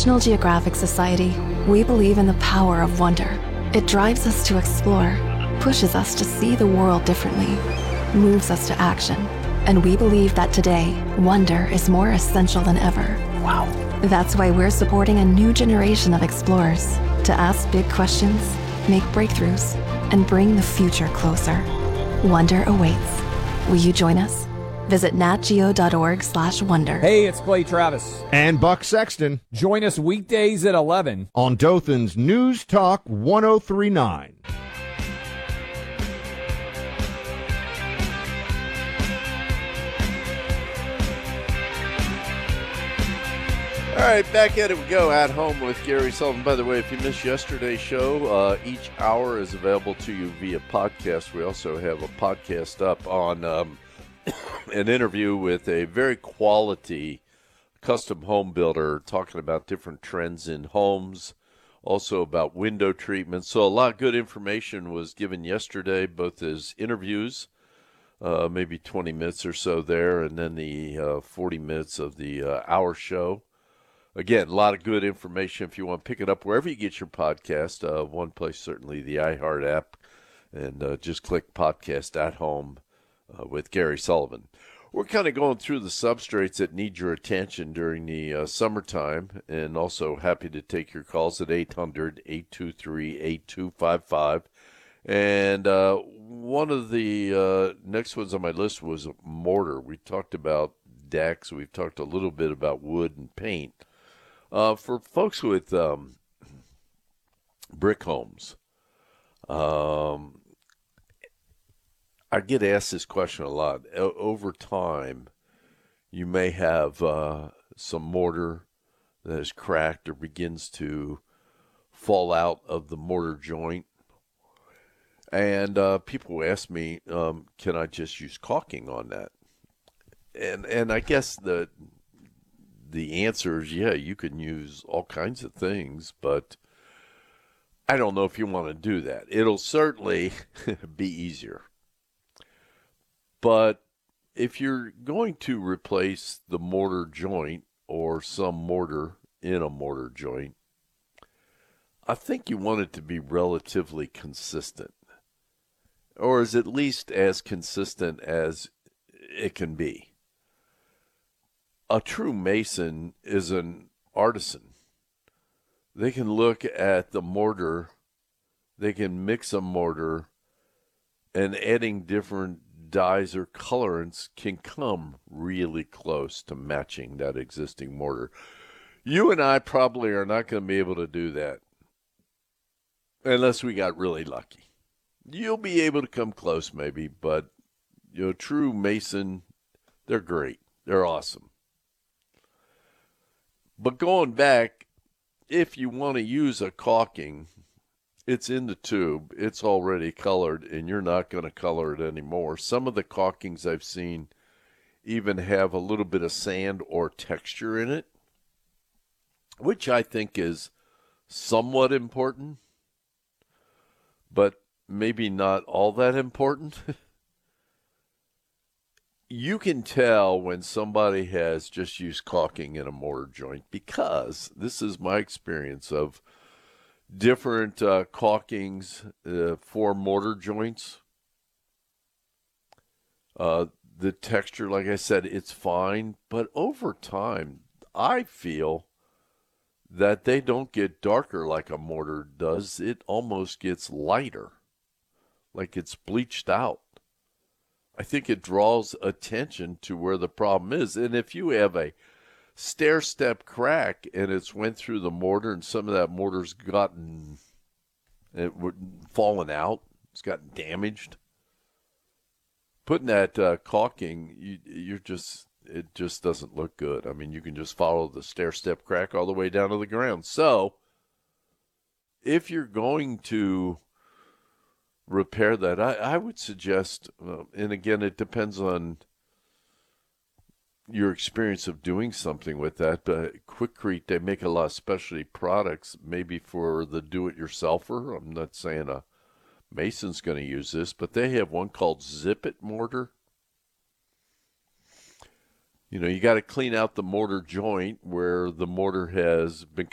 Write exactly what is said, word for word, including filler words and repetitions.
National Geographic Society, we believe in the power of wonder. It drives us to explore, pushes us to see the world differently, moves us to action. And we believe that today, wonder is more essential than ever. Wow. That's why we're supporting a new generation of explorers to ask big questions, make breakthroughs, and bring the future closer. Wonder awaits. Will you join us? Visit natgeo.org slash wonder. Hey, it's Clay Travis. And Buck Sexton. Join us weekdays at eleven on Dothan's News Talk one oh three point nine. All right, back at it we go, At Home with Gary Sullivan. By the way, if you missed yesterday's show, uh, each hour is available to you via podcast. We also have a podcast up on um, an interview with a very quality custom home builder talking about different trends in homes, also about window treatment. So a lot of good information was given yesterday, both as interviews, uh, maybe twenty minutes or so there, and then the uh, forty minutes of the uh, hour show. Again, a lot of good information if you want to pick it up wherever you get your podcast. Uh, one place, certainly, the iHeart app, and uh, just click Podcast at Home uh, with Gary Sullivan. We're kind of going through the substrates that need your attention during the uh, summertime, and also happy to take your calls at eight hundred, eight two three, eight two five five. And uh, one of the uh, next ones on my list was mortar. We talked about decks. We've talked a little bit about wood and paint. Uh, for folks with um, brick homes, um, I get asked this question a lot. O- over time, you may have uh, some mortar that is cracked or begins to fall out of the mortar joint. And uh, people ask me, um, can I just use caulking on that? And and I guess the... The answer is, yeah, you can use all kinds of things, but I don't know if you want to do that. It'll certainly be easier. But if you're going to replace the mortar joint or some mortar in a mortar joint, I think you want it to be relatively consistent, or is at least as consistent as it can be. A true mason is an artisan. They can look at the mortar, they can mix a mortar, and adding different dyes or colorants can come really close to matching that existing mortar. You and I probably are not going to be able to do that unless we got really lucky. You'll be able to come close maybe, but you know, true mason, they're great. They're awesome. But going back, if you want to use a caulking, it's in the tube, it's already colored, and you're not going to color it anymore. Some of the caulkings I've seen even have a little bit of sand or texture in it, which I think is somewhat important, but maybe not all that important. You can tell when somebody has just used caulking in a mortar joint, because this is my experience of different uh, caulkings uh, for mortar joints. Uh, the texture, like I said, it's fine, but over time, I feel that they don't get darker like a mortar does. It almost gets lighter, like it's bleached out. I think it draws attention to where the problem is. And if you have a stair-step crack and it's went through the mortar and some of that mortar's gotten it fallen out, it's gotten damaged, putting that uh, caulking, you, you're just it just doesn't look good. I mean, you can just follow the stair-step crack all the way down to the ground. So if you're going to repair that, I, I would suggest, uh, and again, it depends on your experience of doing something with that, but Quikrete, they make a lot of specialty products, maybe for the do-it-yourselfer. I'm not saying a mason's going to use this, but they have one called Zip It Mortar. You know, you got to clean out the mortar joint where the mortar has been